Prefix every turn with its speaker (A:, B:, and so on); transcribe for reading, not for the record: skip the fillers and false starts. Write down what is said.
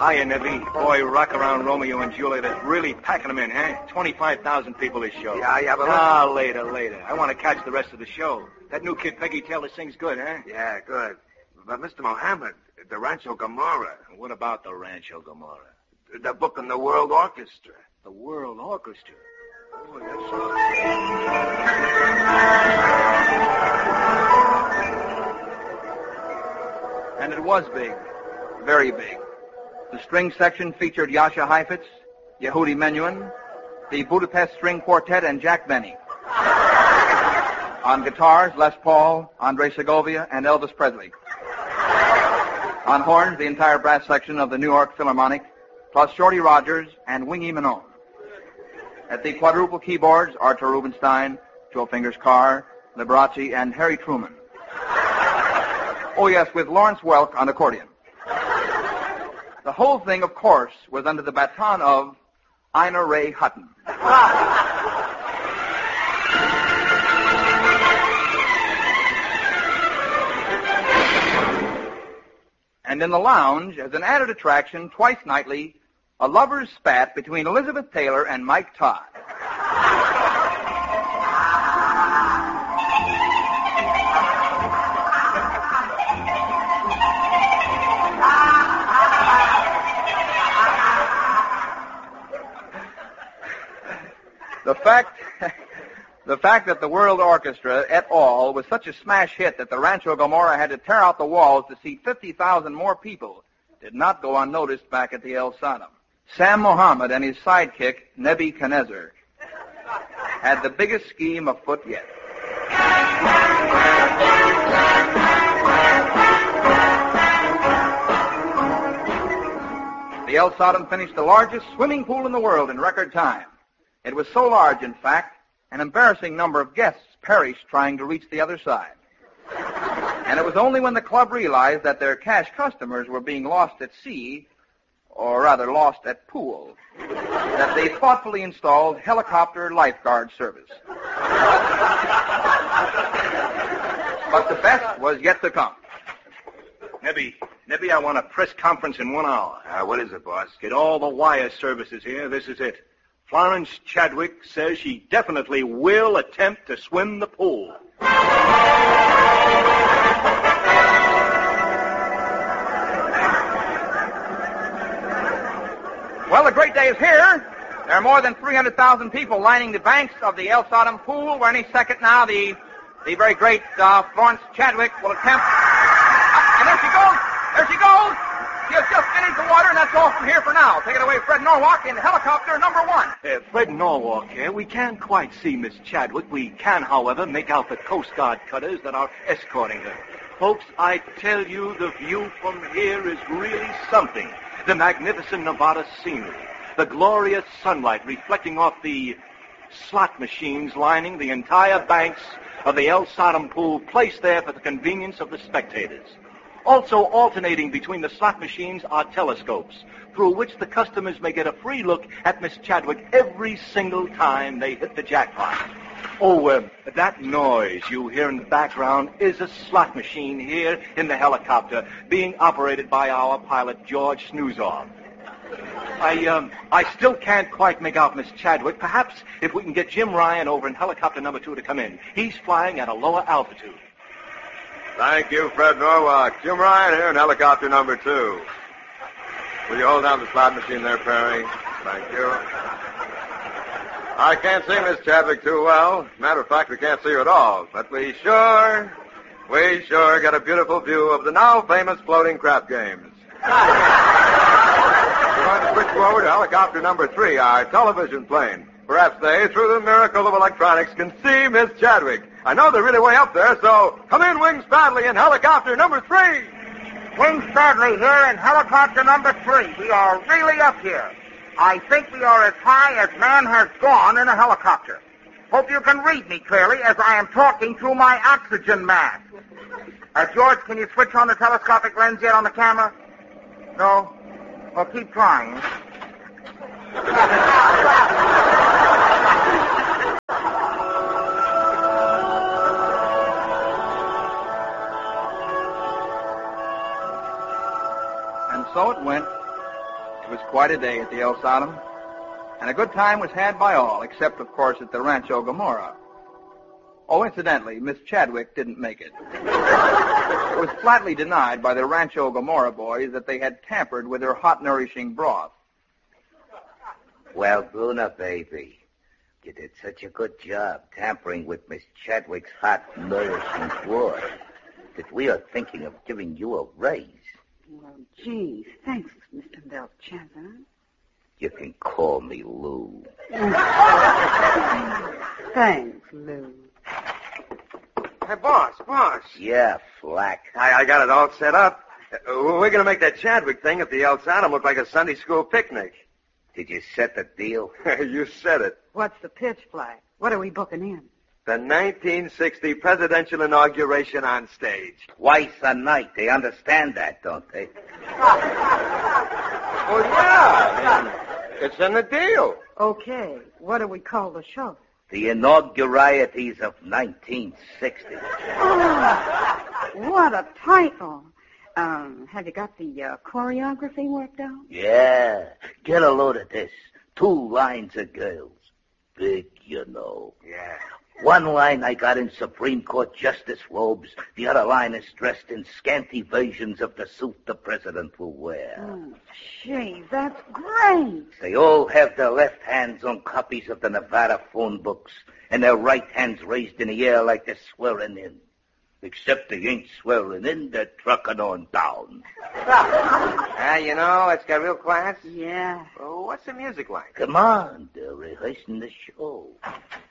A: Hiya, Nebby. Boy, Rock Around Romeo and Juliet is really packing them in, huh? 25,000 people this show.
B: Yeah, but...
A: Later. I want to catch the rest of the show. That new kid Peggy Taylor sings good, huh?
B: Yeah, good. But, Mr. Mohammed, the Rancho Gomorrah.
A: What about the Rancho Gomorrah?
B: They're booking the World Orchestra.
A: The World Orchestra? Oh, that's...
C: And it was big. Very big. The string section featured Jascha Heifetz, Yehudi Menuhin, the Budapest String Quartet, and Jack Benny. On guitars, Les Paul, Andre Segovia, and Elvis Presley. On horns, the entire brass section of the New York Philharmonic, plus Shorty Rogers and Wingy Manon. At the quadruple keyboards, Artur Rubinstein, Joe Fingers Carr, Liberace, and Harry Truman. Oh, yes, with Lawrence Welk on accordion. The whole thing, of course, was under the baton of Ina Ray Hutton. And in the lounge, as an added attraction, twice nightly, a lover's spat between Elizabeth Taylor and Mike Todd. The fact that the World Orchestra et al. Was such a smash hit that the Rancho Gomorrah had to tear out the walls to seat 50,000 more people did not go unnoticed back at the El Sodom. Sam Mohammed and his sidekick, Nebuchadnezzar, had the biggest scheme afoot yet. The El Sodom finished the largest swimming pool in the world in record time. It was so large, in fact, an embarrassing number of guests perished trying to reach the other side. And it was only when the club realized that their cash customers were being lost at sea, or rather lost at pool, that they thoughtfully installed helicopter lifeguard service. But the best was yet to come.
A: Nebby, I want a press conference in 1 hour.
B: What is it, boss?
A: Get all the wire services here. This is it. Florence Chadwick says she definitely will attempt to swim the pool.
C: Well, the great day is here. There are more than 300,000 people lining the banks of the El Sodom pool, where any second now the very great Florence Chadwick will attempt... and there she goes! There she goes! She has just entered the water, and that's all from here for now. Take it away, Fred Norwalk, in helicopter number 1.
A: Fred Norwalk here. We can't quite see Miss Chadwick. We can, however, make out the Coast Guard cutters that are escorting her. Folks, I tell you, the view from here is really something. The magnificent Nevada scenery, the glorious sunlight reflecting off the slot machines lining the entire banks of the El Sodom pool, placed there for the convenience of the spectators. Also alternating between the slot machines are telescopes, through which the customers may get a free look at Miss Chadwick every single time they hit the jackpot. Oh, that noise you hear in the background is a slot machine here in the helicopter, being operated by our pilot, George Snoozov. I still can't quite make out Miss Chadwick. Perhaps if we can get Jim Ryan over in helicopter number 2 to come in. He's flying at a lower altitude.
B: Thank you, Fred Norwalk. Jim Ryan here in helicopter number 2. Will you hold down the slot machine there, Perry? Thank you. I can't see Miss Chadwick too well. Matter of fact, we can't see her at all. But we sure get a beautiful view of the now famous floating crap games. We're going to switch you over to helicopter number 3, our television plane. Perhaps they, through the miracle of electronics, can see Miss Chadwick. I know they're really way up there, so come in, Wings Bradley, in helicopter number 3.
D: Wings Bradley here in helicopter number 3. We are really up here. I think we are as high as man has gone in a helicopter. Hope you can read me clearly as I am talking through my oxygen mask. George, can you switch on the telescopic lens yet on the camera? No? Well, keep trying.
C: And so it went. It was quite a day at the El Sodom, and a good time was had by all, except, of course, at the Rancho Gomorrah. Oh, incidentally, Miss Chadwick didn't make it. It was flatly denied by the Rancho Gomorrah boys that they had tampered with her hot, nourishing broth.
E: Well, Luna, baby, you did such a good job tampering with Miss Chadwick's hot, nourishing broth that we are thinking of giving you a raise.
F: Well, gee, thanks, Mr. Belshazzar.
E: You can call me Lou.
F: Thanks, Lou.
B: Hey, boss.
E: Yeah, Flack.
B: I got it all set up. We're going to make that Chadwick thing at the El Sodom look like a Sunday school picnic.
E: Did you set the deal?
B: You said it.
F: What's the pitch, Flack? What are we booking in?
B: The 1960 presidential inauguration on stage.
E: Twice a night. They understand that, don't they?
B: Well, yeah. It's in the deal.
F: Okay, what do we call the show?
E: The inaugurieties of 1960.
F: Oh, what a title. Have you got the choreography worked out?
E: Yeah. Get a load of this. 2 lines of girls. Big, you know.
B: Yeah.
E: One line I got in Supreme Court justice robes. The other line is dressed in scanty versions of the suit the president will wear.
F: Oh, gee, that's great.
E: They all have their left hands on copies of the Nevada phone books and their right hands raised in the air like they're swearing in. Except they ain't swearing in, they're trucking on down.
B: You know, it's got real class.
F: Yeah.
B: Well, what's the music like?
E: Come on, they're rehearsing the show.